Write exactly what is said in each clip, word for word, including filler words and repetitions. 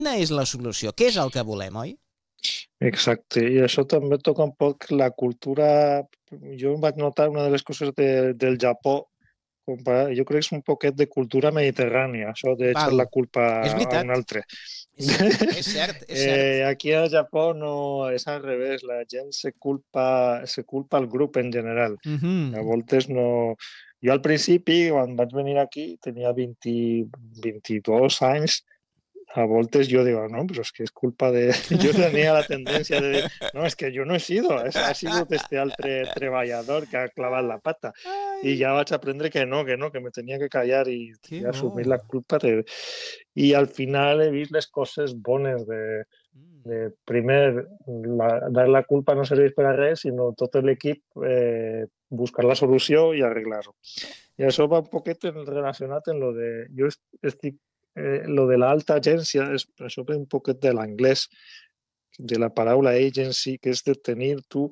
Quina és la solució? Què és el que volem, oi? Exacte, i això també toca un poc la cultura. Jo vaig notar una de les coses de, del Japó, comparar, jo crec que és un poquet de cultura mediterrània, això d'eixar Val. la culpa És a un veritat. altre. És cert, és cert, és cert. Eh, aquí al Japó no és al revés, la gent se culpa, se culpa al grup en general. Mhm. A voltes no. Jo al principi, quan vaig venir aquí, tenia vint, vint-i-dos anys. A voltes yo digo, no, pero es que es culpa de... Yo tenía la tendencia de decir, no, es que yo no he sido, es, ha sido este altre treballador que ha clavat la pata. I ja vaig aprendre que no, que no, que me tenia que callar i, i assumir la culpa. De... I al final he vist les coses bones de, de primer, la, dar la culpa no serveix per a res, sinó tot l'equip eh, buscar la solució i arreglar-ho. I això va un poquet relacionat en lo de... Jo estic Eh, lo de l'alta agència, és, això ve un poquet de l'anglès, de la paraula agency, que és de tenir tu,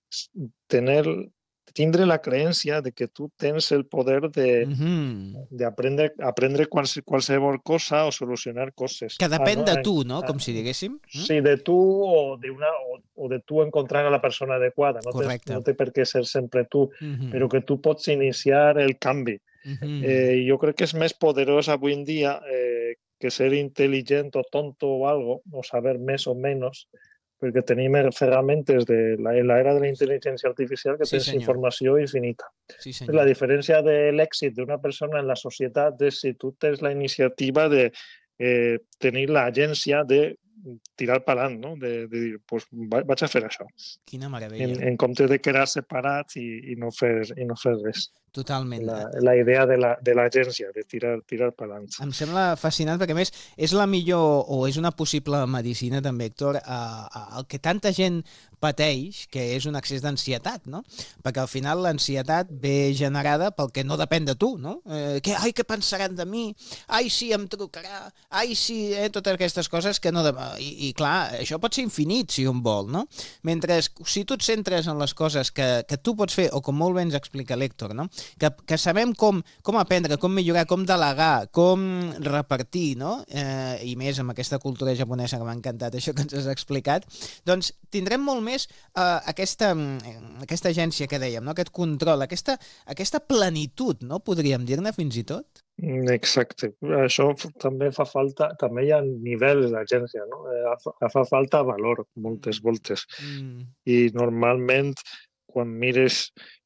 tener, tindre la creencia de que tu tens el poder de, Mhm. de aprendre, aprendre quals, qualsevol cosa o solucionar coses. Que depèn ah, no? de tu, no? Ah, Com si diguéssim. Mm? Sí, de tu o de, una, o, o de tu encontrar a la persona adequada. No, tens, Correcte. no té per què ser sempre tu, Mhm. però que tu pots iniciar el canvi. Mhm. Eh, jo crec que és més poderós avui en dia eh, que ser intel·ligent o tonto o algo, o saber més o menys, perquè tenim ferramentes de la, en l'era de la intel·ligència artificial que Sí, tens senyor. informació infinita. Sí, La senyor. diferència de l'èxit d'una persona en la societat és si tu tens la iniciativa de eh, tenir l'agència de tirar per avant, no? de, de dir, pues, vaig a fer això. Quina En, meravella. en compte de quedar separats i, i, no fer, i no fer res. Totalment. La, la idea de la, de l'agència, de tirar, tirar per avant. Em sembla fascinant perquè, a més, és la millor o és una possible medicina també, Héctor, a, a, el que tanta gent pateix, que és un excés d'ansietat, no? Perquè al final l'ansietat ve generada pel que no depèn de tu, no? Eh, que, ai, què pensaran de mi? Ai, sí, em trucarà. Ai, sí, eh, totes aquestes coses que no... De... I, I clar, això pot ser infinit, si un vol, no? Mentre si tu et centres en les coses que, que tu pots fer, o com molt bé ens explica l'Héctor, no? Que, que sabem com, com aprendre, com millorar, com delegar, com repartir, no? Eh, I més amb aquesta cultura japonesa que m'ha encantat això que ens has explicat, doncs tindrem molt més eh, aquesta, aquesta agència que dèiem, no? Aquest control, aquesta, aquesta plenitud, no? Podríem dir-ne fins i tot? Exacte. Això també fa falta, també hi ha nivells d'agència, no? Eh, fa falta valor moltes voltes. Mm. I normalment quan mires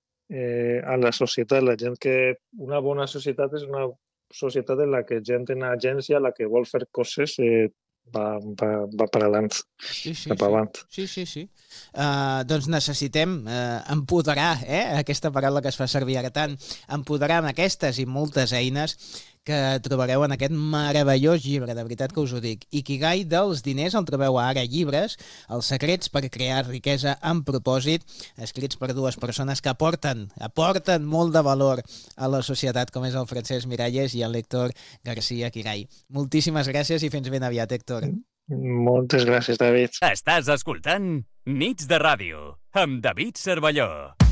eh, a la societat, la gent que... Una bona societat és una societat en la que gent en agència, la que vol fer coses, eh, va, va, va per avant, sí, sí, cap sí. avant. Sí, sí, sí. Uh, doncs necessitem uh, empoderar, eh? Aquesta paraula que es fa servir ara tant, empoderar amb aquestes i moltes eines que trobareu en aquest meravellós llibre, de veritat que us ho dic. Ikigai dels diners, el trobeu a Ara Llibres, els secrets per crear riquesa amb propòsit, escrits per dues persones que aporten, aporten molt de valor a la societat, com és el Francesc Miralles i l'Héctor García Quiray. Moltíssimes gràcies i fins ben aviat, Héctor. Moltes gràcies, David. Estàs escoltant Nits de Ràdio, amb David Cervelló.